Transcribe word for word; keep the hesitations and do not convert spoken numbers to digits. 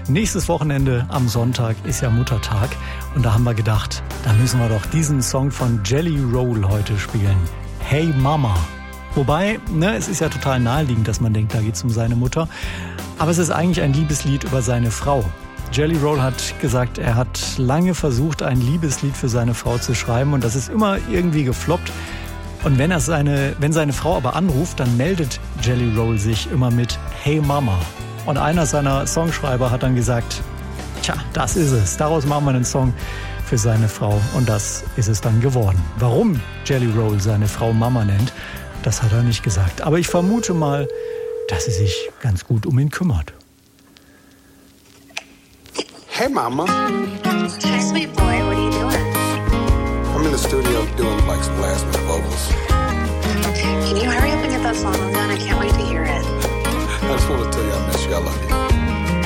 Nächstes Wochenende am Sonntag ist ja Muttertag. Und da haben wir gedacht, da müssen wir doch diesen Song von Jelly Roll heute spielen. Hey Mama. Wobei, ne, es ist ja total naheliegend, dass man denkt, da geht's um seine Mutter. Aber es ist eigentlich ein Liebeslied über seine Frau. Jelly Roll hat gesagt, er hat lange versucht, ein Liebeslied für seine Frau zu schreiben und das ist immer irgendwie gefloppt. Und wenn er seine, wenn seine Frau aber anruft, dann meldet Jelly Roll sich immer mit Hey Mama. Und einer seiner Songschreiber hat dann gesagt, tja, das ist es. Daraus machen wir einen Song für seine Frau und das ist es dann geworden. Warum Jelly Roll seine Frau Mama nennt, das hat er nicht gesagt. Aber ich vermute mal, dass sie sich ganz gut um ihn kümmert. Hey, Mama. Hey, sweet boy, what are you doing? I'm in the studio doing like some last minute vocals. Can you hurry up and get that song done? I can't wait to hear it. I just want to tell you I miss you. I love you.